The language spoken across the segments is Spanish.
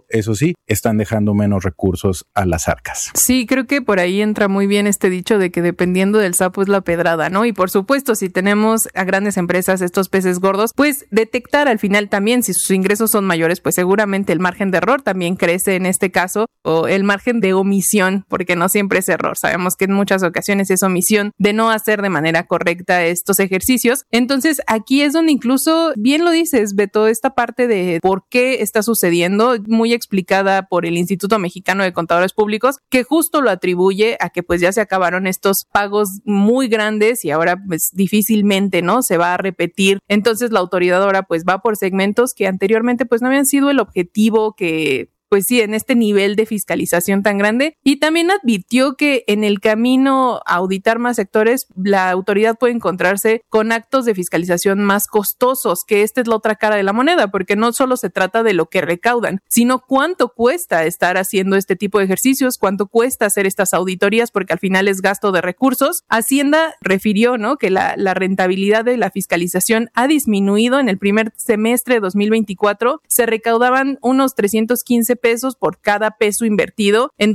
eso sí, están dejando menos recursos a las arcas. Sí, creo que por ahí entra muy bien este dicho de que dependiendo del sapo es la pedrada, ¿no? Y por supuesto, si tenemos a grandes empresas, estos peces gordos, pues detectar al final también si sus ingresos son mayores, pues seguramente el margen de error también crece en este caso, o el margen de omisión, porque no siempre es error. Sabemos que en muchas ocasiones es omisión de no hacer de manera correcta estos ejercicios. Entonces, aquí es donde incluso, bien lo dices, Beto, esta parte de por qué está sucediendo, muy explicada por el Instituto Mexicano de Contadores Públicos, que justo lo atribuye a que pues ya se acabaron estos pagos muy grandes y ahora pues difícilmente, ¿no?, se va a repetir. Entonces la autoridad ahora pues va por segmentos que anteriormente pues no habían sido el objetivo que pues sí, en este nivel de fiscalización tan grande. Y también advirtió que en el camino a auditar más sectores, la autoridad puede encontrarse con actos de fiscalización más costosos, que esta es la otra cara de la moneda, porque no solo se trata de lo que recaudan, sino cuánto cuesta estar haciendo este tipo de ejercicios, cuánto cuesta hacer estas auditorías, porque al final es gasto de recursos. Hacienda refirió, ¿no?, que la rentabilidad de la fiscalización ha disminuido. En el primer semestre de 2024 se recaudaban unos 315 pesos por cada peso invertido. En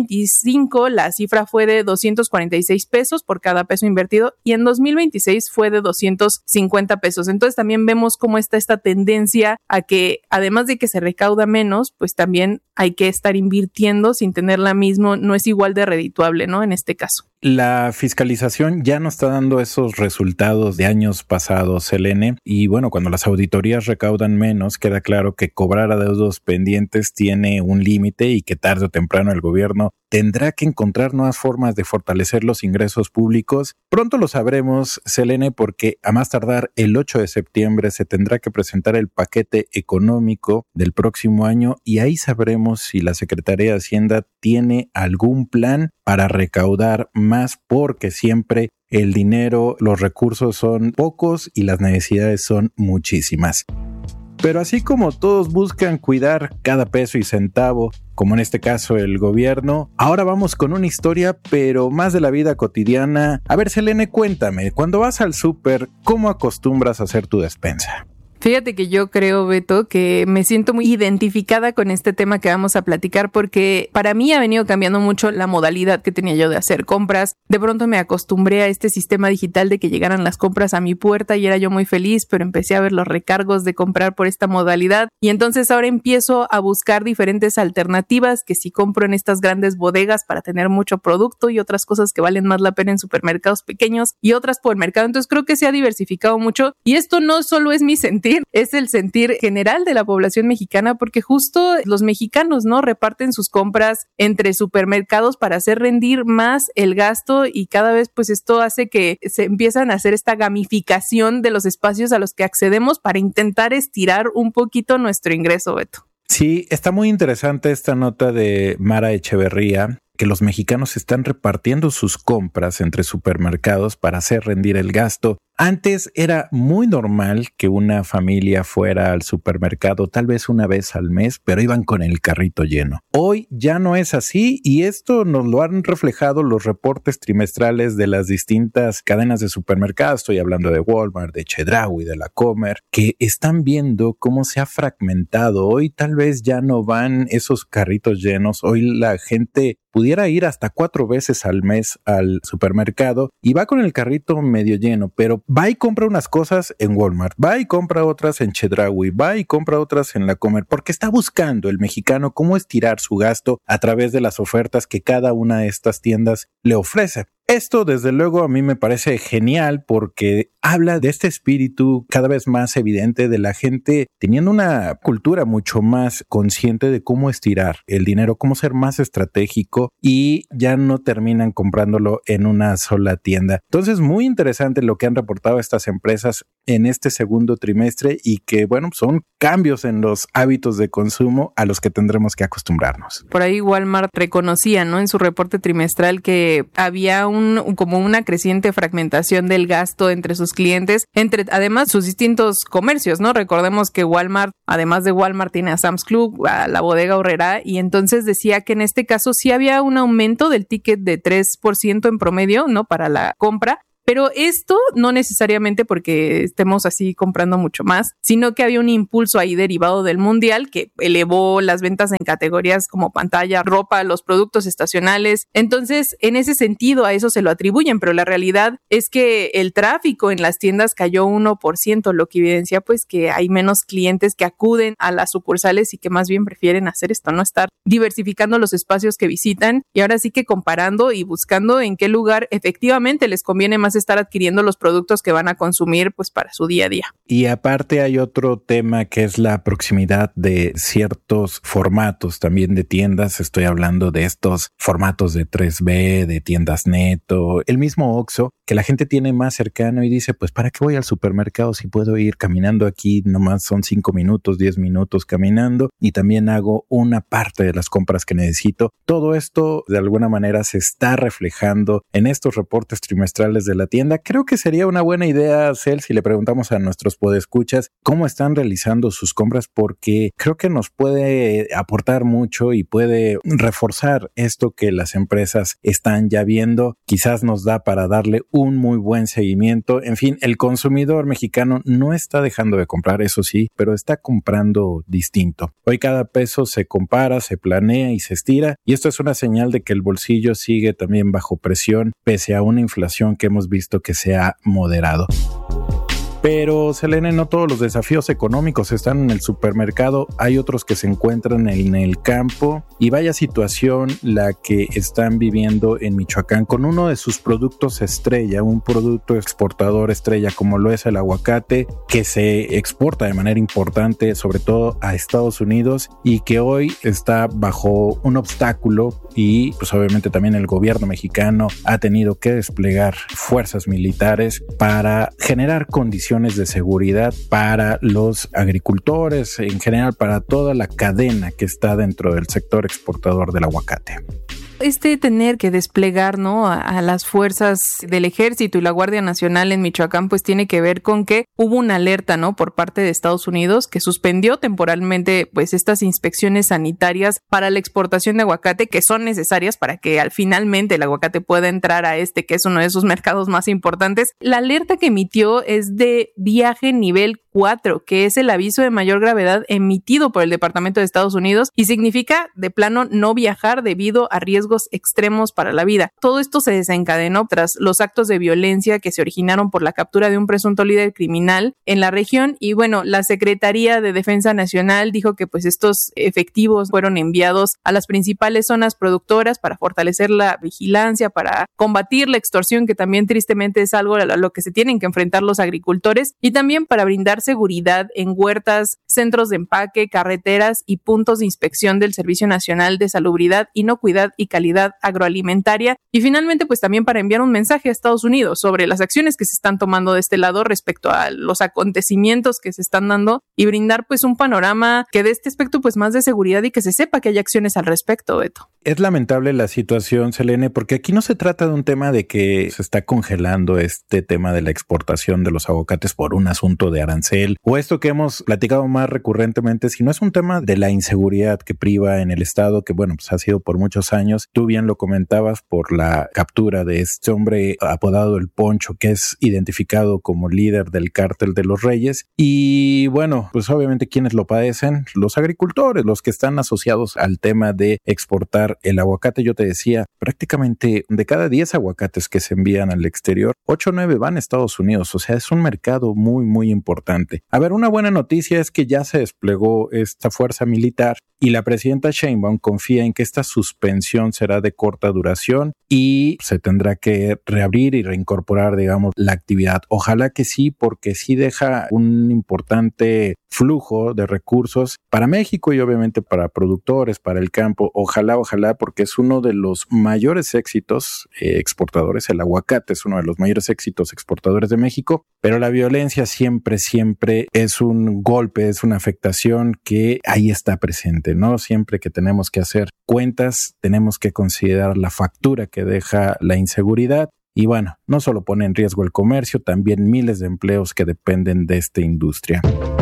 2025 la cifra fue de 246 pesos por cada peso invertido y en 2026 fue de 250 pesos. Entonces también vemos cómo está esta tendencia a que además de que se recauda menos, pues también hay que estar invirtiendo sin tener la misma, no es igual de redituable, ¿no?, en este caso. La fiscalización ya no está dando esos resultados de años pasados, Selene, y bueno, cuando las auditorías recaudan menos, queda claro que cobrar adeudos pendientes tiene un límite y que tarde o temprano el gobierno tendrá que encontrar nuevas formas de fortalecer los ingresos públicos. Pronto lo sabremos, Selene, porque a más tardar el 8 de septiembre se tendrá que presentar el paquete económico del próximo año y ahí sabremos si la Secretaría de Hacienda tiene algún plan para recaudar más, porque siempre el dinero, los recursos son pocos y las necesidades son muchísimas. Pero así como todos buscan cuidar cada peso y centavo, como en este caso el gobierno, ahora vamos con una historia, pero más de la vida cotidiana. A ver, Selene, cuéntame, cuando vas al súper, ¿cómo acostumbras a hacer tu despensa? Fíjate que yo creo, Beto, que me siento muy identificada con este tema que vamos a platicar porque para mí ha venido cambiando mucho la modalidad que tenía yo de hacer compras. De pronto me acostumbré a este sistema digital de que llegaran las compras a mi puerta y era yo muy feliz, pero empecé a ver los recargos de comprar por esta modalidad y entonces ahora empiezo a buscar diferentes alternativas, que si compro en estas grandes bodegas para tener mucho producto y otras cosas que valen más la pena en supermercados pequeños y otras por el mercado. Entonces creo que se ha diversificado mucho y esto no solo es mi sentir, es el sentir general de la población mexicana, porque justo los mexicanos, ¿no?, reparten sus compras entre supermercados para hacer rendir más el gasto y cada vez pues esto hace que se empiezan a hacer esta gamificación de los espacios a los que accedemos para intentar estirar un poquito nuestro ingreso, Beto. Sí, está muy interesante esta nota de Mara Echeverría, que los mexicanos están repartiendo sus compras entre supermercados para hacer rendir el gasto. Antes era muy normal que una familia fuera al supermercado tal vez una vez al mes, pero iban con el carrito lleno. Hoy ya no es así y esto nos lo han reflejado los reportes trimestrales de las distintas cadenas de supermercados. Estoy hablando de Walmart, de Chedraui, de La Comer, que están viendo cómo se ha fragmentado. Hoy tal vez ya no van esos carritos llenos. Hoy la gente pudiera ir hasta 4 veces al mes al supermercado y va con el carrito medio lleno, pero va y compra unas cosas en Walmart, va y compra otras en Chedraui, va y compra otras en La Comer, porque está buscando el mexicano cómo estirar su gasto a través de las ofertas que cada una de estas tiendas le ofrece. Esto, desde luego, a mí me parece genial porque habla de este espíritu cada vez más evidente de la gente teniendo una cultura mucho más consciente de cómo estirar el dinero, cómo ser más estratégico y ya no terminan comprándolo en una sola tienda. Entonces, muy interesante lo que han reportado estas empresas en este segundo trimestre y que, bueno, son cambios en los hábitos de consumo a los que tendremos que acostumbrarnos. Por ahí Walmart reconocía, ¿no?, en su reporte trimestral que había como una creciente fragmentación del gasto entre sus clientes, entre además sus distintos comercios, ¿no? Recordemos que Walmart, además de Walmart, tiene a Sam's Club, a la Bodega Aurrerá, y entonces decía que en este caso sí había un aumento del ticket de 3% en promedio, ¿no?, para la compra, Pero esto no necesariamente porque estemos así comprando mucho más, sino que había un impulso ahí derivado del mundial que elevó las ventas en categorías como pantalla, ropa, los productos estacionales. Entonces, en ese sentido, a eso se lo atribuyen, pero la realidad es que el tráfico en las tiendas cayó 1%, lo que evidencia pues que hay menos clientes que acuden a las sucursales y que más bien prefieren hacer esto, no estar diversificando los espacios que visitan y ahora sí que comparando y buscando en qué lugar efectivamente les conviene más estar adquiriendo los productos que van a consumir pues para su día a día. Y aparte hay otro tema que es la proximidad de ciertos formatos también de tiendas. Estoy hablando de estos formatos de 3B, de tiendas Neto, el mismo Oxxo, que la gente tiene más cercano y dice, pues ¿para qué voy al supermercado si puedo ir caminando aquí? Nomás son 5 minutos, 10 minutos caminando y también hago una parte de las compras que necesito. Todo esto de alguna manera se está reflejando en estos reportes trimestrales de la tienda. Creo que sería una buena idea, Cel, si le preguntamos a nuestros podescuchas cómo están realizando sus compras, porque creo que nos puede aportar mucho y puede reforzar esto que las empresas están ya viendo. Quizás nos da para darle un muy buen seguimiento. En fin, el consumidor mexicano no está dejando de comprar, eso sí, pero está comprando distinto. Hoy cada peso se compara, se planea y se estira, y esto es una señal de que el bolsillo sigue también bajo presión, pese a una inflación que hemos visto que se ha moderado. Pero, Selene, no todos los desafíos económicos están en el supermercado, hay otros que se encuentran en el campo, y vaya situación la que están viviendo en Michoacán con uno de sus productos estrella, un producto exportador estrella como lo es el aguacate, que se exporta de manera importante, sobre todo a Estados Unidos, y que hoy está bajo un obstáculo, y pues obviamente también el gobierno mexicano ha tenido que desplegar fuerzas militares para generar condiciones de seguridad para los agricultores, en general para toda la cadena que está dentro del sector exportador del aguacate. Tener que desplegar, ¿no?, a las fuerzas del ejército y la Guardia Nacional en Michoacán, pues tiene que ver con que hubo una alerta, ¿no?, por parte de Estados Unidos que suspendió temporalmente pues estas inspecciones sanitarias para la exportación de aguacate que son necesarias para que finalmente el aguacate pueda entrar a que es uno de sus mercados más importantes. La alerta que emitió es de viaje nivel 4, que es el aviso de mayor gravedad emitido por el Departamento de Estados Unidos y significa de plano no viajar debido a riesgos extremos para la vida. Todo esto se desencadenó tras los actos de violencia que se originaron por la captura de un presunto líder criminal en la región y bueno, la Secretaría de Defensa Nacional dijo que pues estos efectivos fueron enviados a las principales zonas productoras para fortalecer la vigilancia, para combatir la extorsión, que también tristemente es algo a lo que se tienen que enfrentar los agricultores, y también para brindar seguridad en huertas, centros de empaque, carreteras y puntos de inspección del Servicio Nacional de Salubridad, Inocuidad y Calidad Agroalimentaria, y finalmente pues también para enviar un mensaje a Estados Unidos sobre las acciones que se están tomando de este lado respecto a los acontecimientos que se están dando y brindar pues un panorama que dé este aspecto pues más de seguridad y que se sepa que hay acciones al respecto, Beto. Es lamentable la situación, Selene, porque aquí no se trata de un tema de que se está congelando este tema de la exportación de los aguacates por un asunto de arancel o esto que hemos platicado más recurrentemente, sino es un tema de la inseguridad que priva en el estado, que bueno, pues ha sido por muchos años. Tú bien lo comentabas por la captura de este hombre apodado El Poncho, que es identificado como líder del cártel de los Reyes. Y bueno, pues obviamente quienes lo padecen, los agricultores, los que están asociados al tema de exportar el aguacate. Yo te decía, prácticamente de cada 10 aguacates que se envían al exterior, 8 o 9 van a Estados Unidos. O sea, es un mercado muy, muy importante. A ver, una buena noticia es que ya se desplegó esta fuerza militar y la presidenta Sheinbaum confía en que esta suspensión será de corta duración y se tendrá que reabrir y reincorporar, digamos, la actividad. Ojalá que sí, porque sí deja un importante flujo de recursos para México y obviamente para productores, para el campo. Ojalá, porque es uno de los mayores éxitos exportadores. El aguacate es uno de los mayores éxitos exportadores de México, pero la violencia siempre es un golpe, es una afectación que ahí está presente, ¿no? Siempre que tenemos que hacer cuentas, tenemos que considerar la factura que deja la inseguridad. Y bueno, no solo pone en riesgo el comercio, también miles de empleos que dependen de esta industria.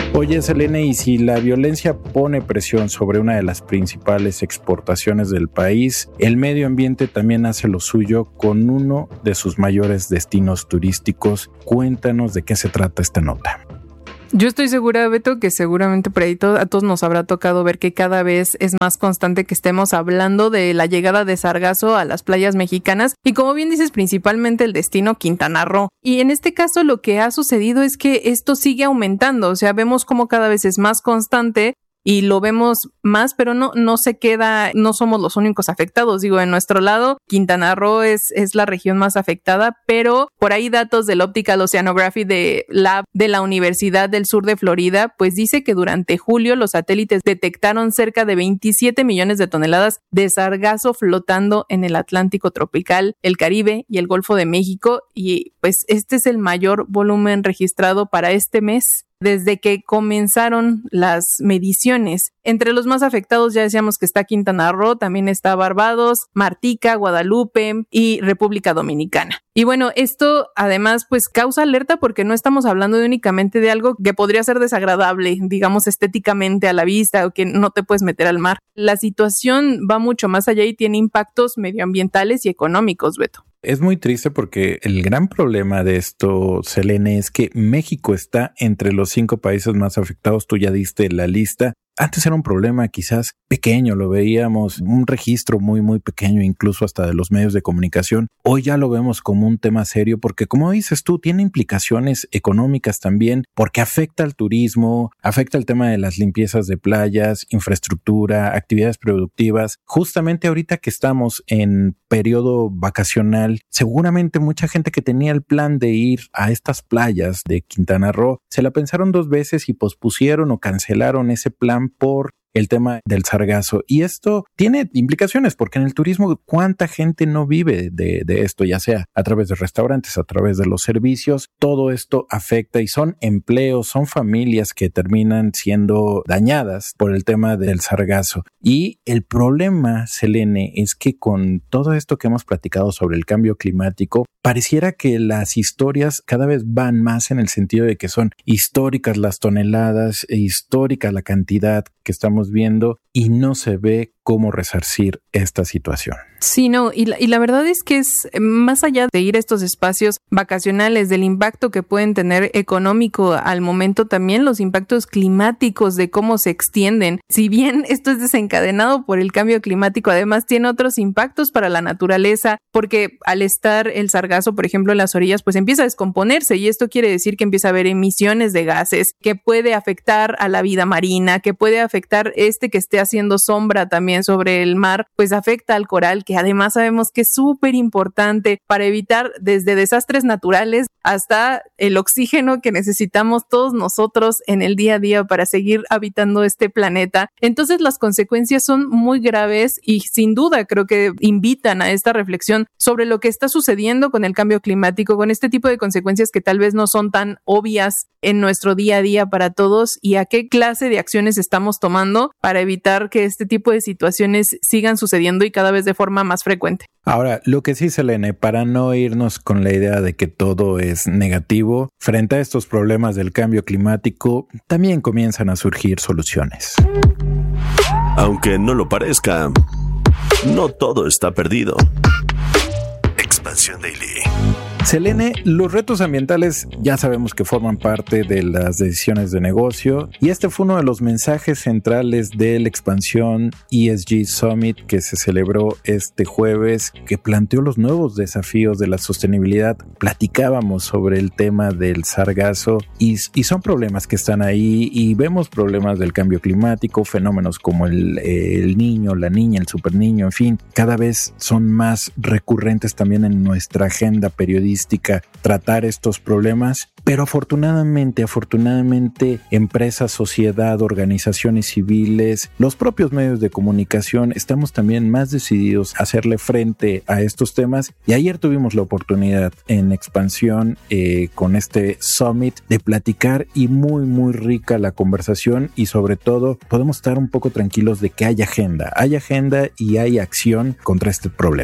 Oye, Selene, y si la violencia pone presión sobre una de las principales exportaciones del país, el medio ambiente también hace lo suyo con uno de sus mayores destinos turísticos. Cuéntanos de qué se trata esta nota. Yo estoy segura, Beto, que seguramente por ahí a todos nos habrá tocado ver que cada vez es más constante que estemos hablando de la llegada de sargazo a las playas mexicanas y, como bien dices, principalmente el destino Quintana Roo. Y en este caso lo que ha sucedido es que esto sigue aumentando, o sea, vemos como cada vez es más constante y lo vemos más, pero no se queda, no somos los únicos afectados. Digo, en nuestro lado, Quintana Roo es la región más afectada, pero por ahí datos del Optical Oceanography Lab de la Universidad del Sur de Florida, pues dice que durante julio los satélites detectaron cerca de 27 millones de toneladas de sargazo flotando en el Atlántico tropical, el Caribe y el Golfo de México, y pues este es el mayor volumen registrado para este mes desde que comenzaron las mediciones. Entre los más afectados ya decíamos que está Quintana Roo, también está Barbados, Martinica, Guadalupe y República Dominicana. Y bueno, esto además pues causa alerta porque no estamos hablando únicamente de algo que podría ser desagradable, digamos estéticamente a la vista, o que no te puedes meter al mar. La situación va mucho más allá y tiene impactos medioambientales y económicos, Beto. Es muy triste porque el gran problema de esto, Selene, es que México está entre los 5 países más afectados. Tú ya diste la lista. Antes era un problema quizás pequeño, lo veíamos, un registro muy, muy pequeño, incluso hasta de los medios de comunicación. Hoy ya lo vemos como un tema serio porque, como dices tú, tiene implicaciones económicas también, porque afecta al turismo, afecta el tema de las limpiezas de playas, infraestructura, actividades productivas. Justamente ahorita que estamos en periodo vacacional, seguramente mucha gente que tenía el plan de ir a estas playas de Quintana Roo, se la pensaron 2 veces y pospusieron o cancelaron ese plan por el tema del sargazo. Y esto tiene implicaciones porque en el turismo, ¿cuánta gente no vive de esto? Ya sea a través de restaurantes, a través de los servicios. Todo esto afecta y son empleos, son familias que terminan siendo dañadas por el tema del sargazo. Y el problema, Selene, es que con todo esto que hemos platicado sobre el cambio climático, pareciera que las historias cada vez van más en el sentido de que son históricas las toneladas, histórica la cantidad que estamos viendo y no se ve cómo resarcir esta situación. Sí, no, y la verdad es que es más allá de ir a estos espacios vacacionales, del impacto que pueden tener económico al momento, también los impactos climáticos de cómo se extienden. Si bien esto es desencadenado por el cambio climático, además tiene otros impactos para la naturaleza, porque al estar el sargazo, por ejemplo, en las orillas, pues empieza a descomponerse y esto quiere decir que empieza a haber emisiones de gases que puede afectar a la vida marina, que puede afectar que esté haciendo sombra también sobre el mar, pues afecta al coral, que además sabemos que es súper importante para evitar desde desastres naturales hasta el oxígeno que necesitamos todos nosotros en el día a día para seguir habitando este planeta. Entonces las consecuencias son muy graves y sin duda creo que invitan a esta reflexión sobre lo que está sucediendo con el cambio climático, con este tipo de consecuencias que tal vez no son tan obvias en nuestro día a día para todos, y a qué clase de acciones estamos tomando para evitar que este tipo de situaciones sigan sucediendo y cada vez de forma más frecuente. Ahora, lo que sí, Selene, para no irnos con la idea de que todo es negativo, frente a estos problemas del cambio climático, también comienzan a surgir soluciones. Aunque no lo parezca, no todo está perdido. Expansión Daily. Selene, los retos ambientales ya sabemos que forman parte de las decisiones de negocio y este fue uno de los mensajes centrales del Expansión ESG Summit que se celebró este jueves, que planteó los nuevos desafíos de la sostenibilidad. Platicábamos sobre el tema del sargazo y son problemas que están ahí y vemos problemas del cambio climático, fenómenos como el niño, la niña, el superniño, en fin, cada vez son más recurrentes también en nuestra agenda periodística tratar estos problemas, pero afortunadamente empresas, sociedad, organizaciones civiles, los propios medios de comunicación estamos también más decididos a hacerle frente a estos temas y ayer tuvimos la oportunidad en Expansión con este Summit de platicar y muy rica la conversación y sobre todo podemos estar un poco tranquilos de que hay agenda y hay acción contra este problema.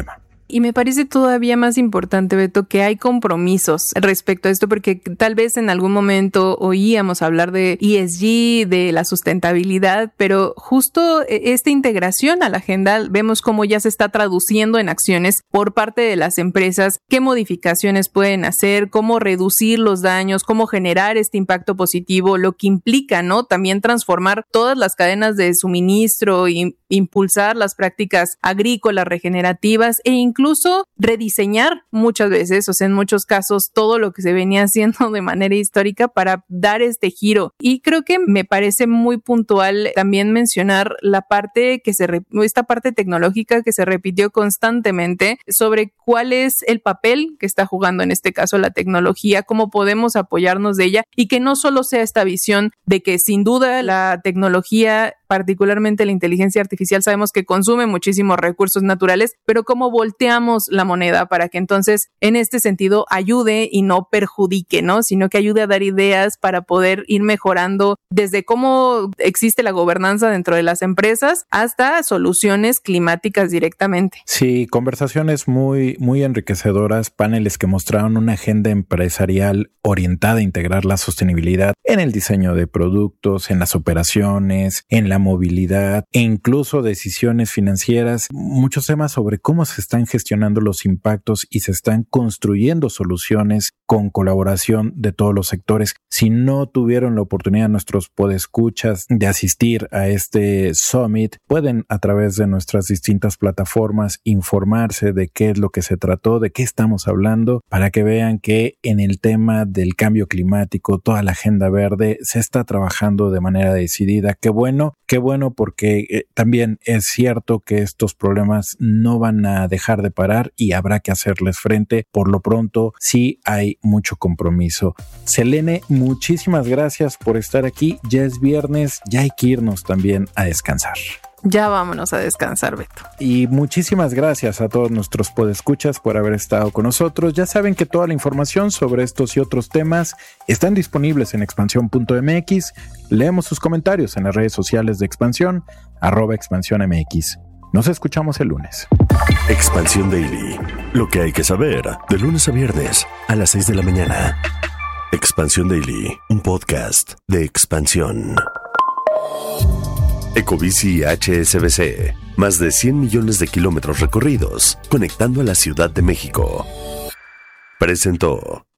Y me parece todavía más importante, Beto, que hay compromisos respecto a esto, porque tal vez en algún momento oíamos hablar de ESG, de la sustentabilidad, pero justo esta integración a la agenda vemos cómo ya se está traduciendo en acciones por parte de las empresas, qué modificaciones pueden hacer, cómo reducir los daños, cómo generar este impacto positivo, lo que implica, ¿no? También transformar todas las cadenas de suministro y impulsar las prácticas agrícolas regenerativas e incluso rediseñar muchas veces, o sea, en muchos casos, todo lo que se venía haciendo de manera histórica para dar este giro. Y creo que me parece muy puntual también mencionar la parte esta parte tecnológica que se repitió constantemente sobre cuál es el papel que está jugando en este caso la tecnología, cómo podemos apoyarnos de ella y que no solo sea esta visión de que sin duda la tecnología, particularmente la inteligencia artificial, sabemos que consume muchísimos recursos naturales, pero cómo volteamos la moneda para que entonces en este sentido ayude y no perjudique, ¿no? Sino que ayude a dar ideas para poder ir mejorando desde cómo existe la gobernanza dentro de las empresas hasta soluciones climáticas directamente. Sí, conversaciones muy, muy enriquecedoras, paneles que mostraron una agenda empresarial orientada a integrar la sostenibilidad en el diseño de productos, en las operaciones, en la movilidad e incluso decisiones financieras, muchos temas sobre cómo se están gestionando los impactos y se están construyendo soluciones con colaboración de todos los sectores. Si no tuvieron la oportunidad nuestros podescuchas de asistir a este Summit, pueden a través de nuestras distintas plataformas informarse de qué es lo que se trató, de qué estamos hablando, para que vean que en el tema del cambio climático, toda la agenda verde se está trabajando de manera decidida. Qué bueno porque también es cierto que estos problemas no van a dejar de parar y habrá que hacerles frente. Por lo pronto, sí hay mucho compromiso. Selene, muchísimas gracias por estar aquí. Ya es viernes, ya hay que irnos también a descansar. Ya vámonos a descansar, Beto. Y muchísimas gracias a todos nuestros podescuchas por haber estado con nosotros. Ya saben que toda la información sobre estos y otros temas están disponibles en expansión.mx. Leemos sus comentarios en las redes sociales de Expansión, @expansiónmx. Nos escuchamos el lunes. Expansión Daily. Lo que hay que saber de lunes a viernes a las 6 de la mañana. Expansión Daily, un podcast de Expansión. Ecobici HSBC. Más de 100 millones de kilómetros recorridos, conectando a la Ciudad de México. Presentó.